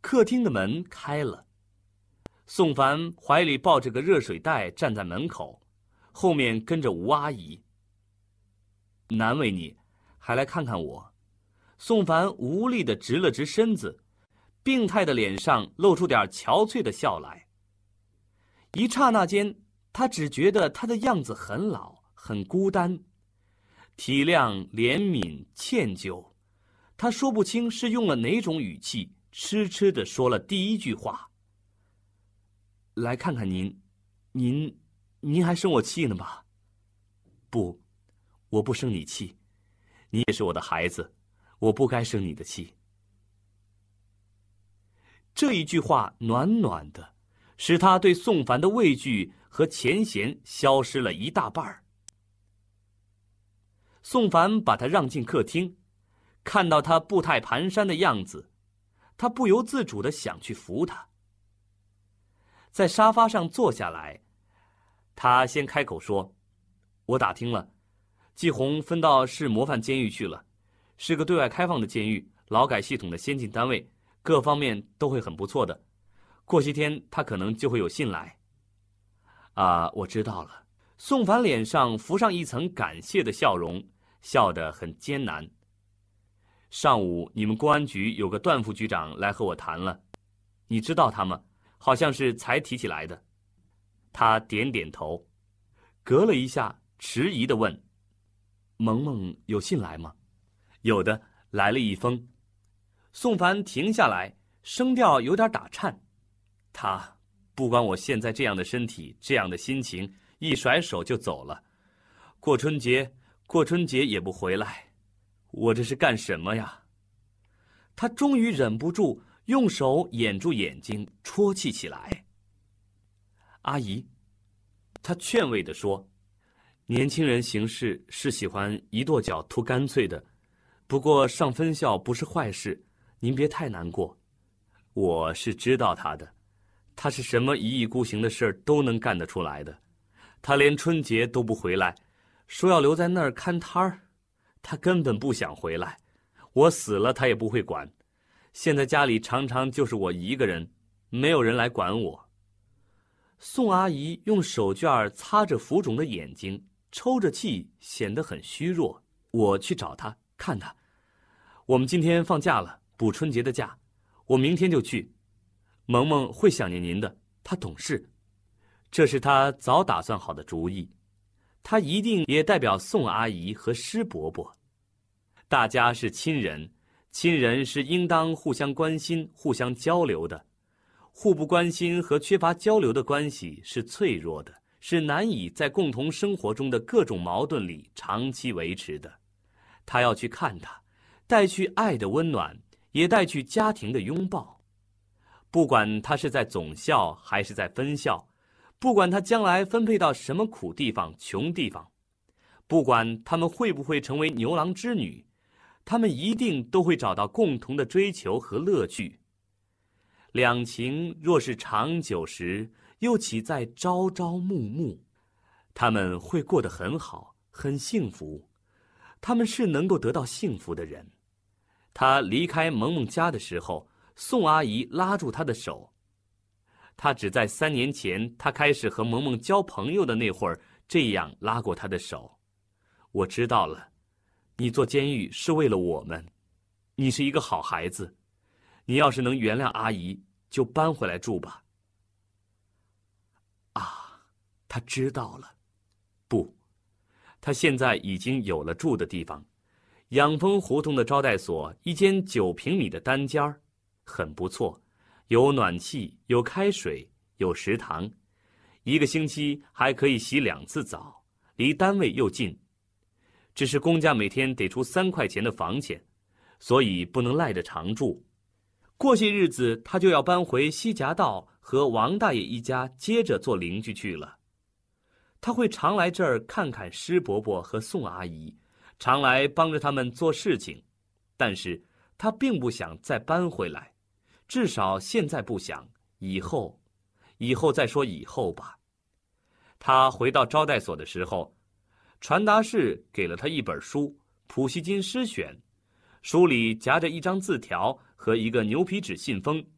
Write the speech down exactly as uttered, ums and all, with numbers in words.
客厅的门开了，宋凡怀里抱着个热水袋站在门口，后面跟着吴阿姨。难为你，还来看看我。宋凡无力地直了直身子，病态的脸上露出点憔悴的笑来。一刹那间，他只觉得他的样子很老，很孤单。体谅、怜悯、歉疚，他说不清是用了哪种语气，痴痴地说了第一句话：来看看您，您，您还生我气呢吧？不，我不生你气，你也是我的孩子，我不该生你的气。这一句话暖暖的，使他对宋凡的畏惧和前嫌消失了一大半儿。宋凡把他让进客厅，看到他步态蹒跚的样子，他不由自主地想去扶他。在沙发上坐下来，他先开口说：我打听了，季红分到市模范监狱去了，是个对外开放的监狱，劳改系统的先进单位，各方面都会很不错的。过些天他可能就会有信来。啊，我知道了。宋凡脸上浮上一层感谢的笑容，笑得很艰难。上午你们公安局有个段副局长来和我谈了，你知道他吗？好像是才提起来的。他点点头，隔了一下，迟疑地问：萌萌有信来吗？有的，来了一封。宋凡停下来，声调有点打颤。他不管我现在这样的身体，这样的心情，一甩手就走了。过春节，过春节也不回来，我这是干什么呀？他终于忍不住用手掩住眼睛，啜泣起来。阿姨，他劝慰地说，年轻人行事是喜欢一跺脚图干脆的，不过上分校不是坏事，您别太难过。我是知道他的，他是什么一意孤行的事儿都能干得出来的。他连春节都不回来，说要留在那儿看摊儿，他根本不想回来。我死了他也不会管。现在家里常常就是我一个人，没有人来管我。宋阿姨用手绢擦着浮肿的眼睛，抽着气，显得很虚弱。我去找她，看她。我们今天放假了，补春节的假，我明天就去。萌萌会想念您的，她懂事。这是她早打算好的主意，她一定也代表宋阿姨和施伯伯。大家是亲人，亲人是应当互相关心、互相交流的。互不关心和缺乏交流的关系是脆弱的，是难以在共同生活中的各种矛盾里长期维持的。他要去看他，带去爱的温暖，也带去家庭的拥抱。不管他是在总校还是在分校，不管他将来分配到什么苦地方、穷地方，不管他们会不会成为牛郎织女，他们一定都会找到共同的追求和乐趣。两情若是长久时，又岂在朝朝暮暮？他们会过得很好，很幸福。他们是能够得到幸福的人。他离开萌萌家的时候，宋阿姨拉住他的手。他只在三年前他开始和萌萌交朋友的那会儿，这样拉过他的手。我知道了，你做监狱是为了我们，你是一个好孩子。你要是能原谅阿姨，就搬回来住吧。啊，他知道了。不，他现在已经有了住的地方。养蜂胡同的招待所，一间九平米的单间儿，很不错，有暖气，有开水，有食堂，一个星期还可以洗两次澡，离单位又近。只是公家每天得出三块钱的房钱，所以不能赖着常住。过些日子，他就要搬回西夹道和王大爷一家，接着做邻居去了。他会常来这儿看看施伯伯和宋阿姨，常来帮着他们做事情，但是他并不想再搬回来，至少现在不想，以后，以后再说以后吧。他回到招待所的时候，传达室给了他一本书《普希金诗选》，书里夹着一张字条和一个牛皮纸信封，